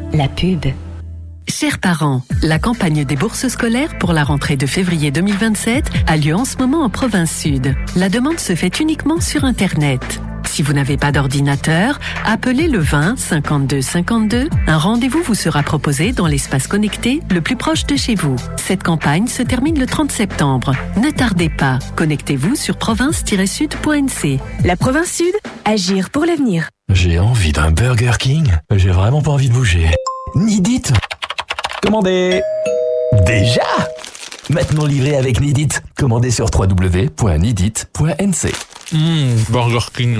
La pub. Chers parents, la campagne des bourses scolaires pour la rentrée de février 2027 a lieu en ce moment en province sud. La demande se fait uniquement sur Internet. Si vous n'avez pas d'ordinateur, appelez le 20 52 52. Un rendez-vous vous sera proposé dans l'espace connecté le plus proche de chez vous. Cette campagne se termine le 30 septembre. Ne tardez pas. Connectez-vous sur province-sud.nc. La province sud, agir pour l'avenir. J'ai envie d'un Burger King. J'ai vraiment pas envie de bouger. Nidit. Commandez. Déjà. Maintenant livré avec Nidit. Commandez sur www.nidit.nc. Burger King.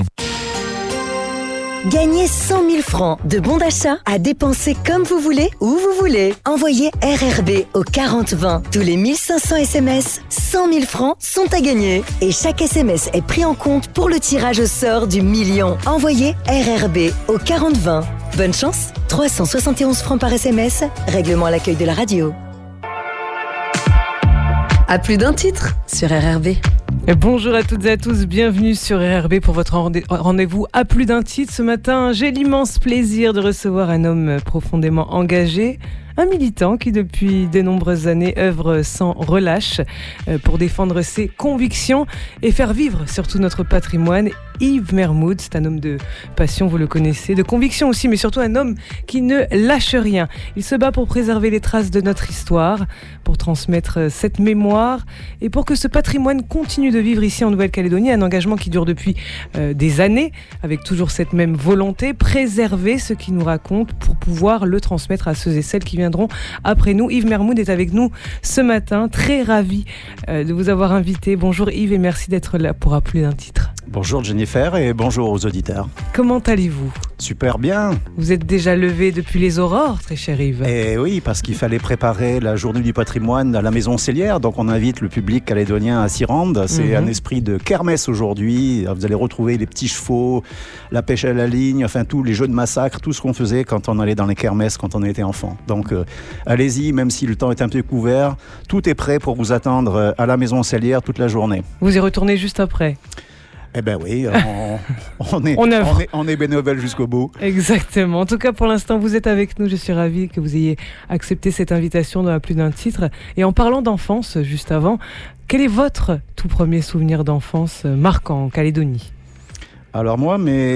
Gagnez 100 000 francs de bons d'achat à dépenser comme vous voulez, où vous voulez. Envoyez RRB au 4020. Tous les 1500 SMS, 100 000 francs sont à gagner. Et chaque SMS est pris en compte pour le tirage au sort du million. Envoyez RRB au 4020. Bonne chance, 371 francs par SMS, règlement à l'accueil de la radio. À plus d'un titre sur RRB. Et bonjour à toutes et à tous, bienvenue sur RRB pour votre rendez-vous à plus d'un titre. Ce matin, j'ai l'immense plaisir de recevoir un homme profondément engagé, un militant qui depuis de nombreuses années œuvre sans relâche pour défendre ses convictions et faire vivre surtout notre patrimoine. Yves Mermoud, c'est un homme de passion, vous le connaissez, de conviction aussi, mais surtout un homme qui ne lâche rien. Il se bat pour préserver les traces de notre histoire, pour transmettre cette mémoire et pour que ce patrimoine continue de vivre ici en Nouvelle-Calédonie. Un engagement qui dure depuis des années, avec toujours cette même volonté, préserver ce qui nous raconte pour pouvoir le transmettre à ceux et celles qui viendront après nous. Yves Mermoud est avec nous ce matin, très ravi de vous avoir invité. Bonjour Yves et merci d'être là pour À plus d'un titre. Bonjour Jennifer et bonjour aux auditeurs. Comment allez-vous ? Super bien. Vous êtes déjà levé depuis les aurores, très cher Yves. Et oui, parce qu'il fallait préparer la journée du patrimoine à la Maison Cellière, donc on invite le public calédonien à s'y rendre. C'est un esprit de kermesse aujourd'hui. Vous allez retrouver les petits chevaux, la pêche à la ligne, enfin tous les jeux de massacre, tout ce qu'on faisait quand on allait dans les kermesses quand on était enfant. Donc allez-y, même si le temps est un peu couvert, tout est prêt pour vous attendre à la Maison Cellière toute la journée. Vous y retournez juste après ? Eh ben oui, on est bénévole jusqu'au bout. Exactement. En tout cas, pour l'instant, vous êtes avec nous. Je suis ravie que vous ayez accepté cette invitation dans À plus d'un titre. Et en parlant d'enfance, juste avant, quel est votre tout premier souvenir d'enfance marquant en Calédonie ? Alors moi,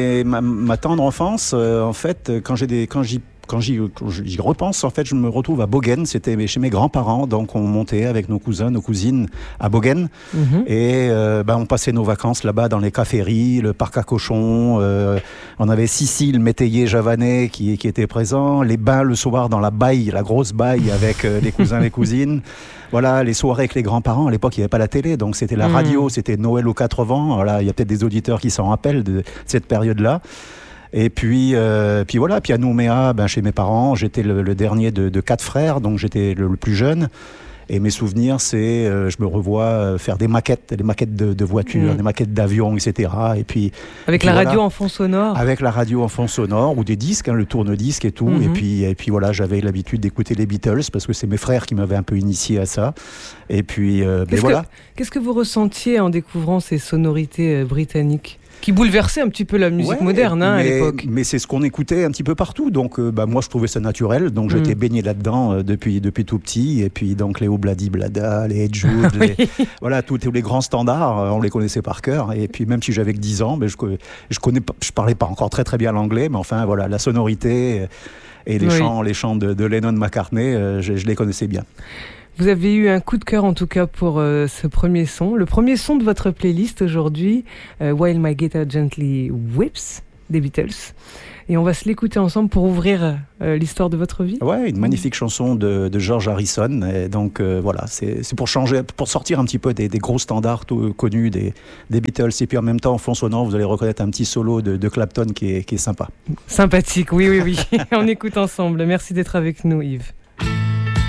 ma tendre enfance, en fait, quand j'y repense, en fait, je me retrouve à Beaugen. C'était chez mes grands-parents, donc on montait avec nos cousins, nos cousines à Beaugen. Et on passait nos vacances là-bas dans les caféries, le parc à cochons. On avait Sissi, le métayer javanais qui était présent. Les bains le soir dans la baille, la grosse baille avec les cousins, les cousines. Voilà, les soirées avec les grands-parents. À l'époque, il n'y avait pas la télé, donc c'était la radio, c'était Noël aux 4 vents. Voilà, il y a peut-être des auditeurs qui s'en rappellent de cette période-là. Et puis voilà, puis à Nouméa, chez mes parents, j'étais le dernier de 4 frères, donc j'étais le plus jeune. Et mes souvenirs, c'est, je me revois faire des maquettes de voitures, des maquettes d'avions, etc. Et puis avec la radio en fond sonore. Avec la radio en fond sonore ou des disques, le tourne-disque et tout. Et puis voilà, j'avais l'habitude d'écouter les Beatles parce que c'est mes frères qui m'avaient un peu initié à ça. Et puis voilà. Qu'est-ce que vous ressentiez en découvrant ces sonorités britanniques ? Qui bouleversait un petit peu la musique moderne à l'époque. Mais c'est ce qu'on écoutait un petit peu partout. Donc moi, je trouvais ça naturel. Donc j'étais baigné là-dedans depuis tout petit. Et puis donc les Obladi Blada, les Ed Jude, voilà, tous les grands standards, on les connaissait par cœur. Et puis même si j'avais que 10 ans, je parlais pas encore très très bien l'anglais. Mais enfin voilà, la sonorité et les chants de Lennon-McCartney, je les connaissais bien. Vous avez eu un coup de cœur en tout cas pour ce premier son. Le premier son de votre playlist aujourd'hui, While My Guitar Gently Weeps, des Beatles. Et on va se l'écouter ensemble pour ouvrir l'histoire de votre vie. Ouais, une magnifique chanson de George Harrison. Et donc voilà, c'est pour changer, pour sortir un petit peu des gros standards connus des Beatles. Et puis en même temps, en fond sonore, vous allez reconnaître un petit solo de Clapton qui est sympa. Sympathique, oui. On écoute ensemble. Merci d'être avec nous, Yves.